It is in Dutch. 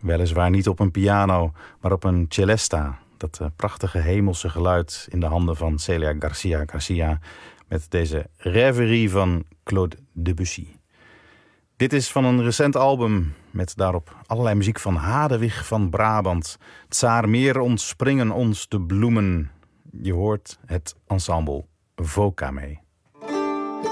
Weliswaar niet op een piano, maar op een celesta. Dat prachtige hemelse geluid in de handen van Celia Garcia met deze Rêverie van Claude Debussy. Dit is van een recent album met daarop allerlei muziek van Hadewig van Brabant. Tsaarmeer ontspringen ons de bloemen. Je hoort het ensemble Vocame.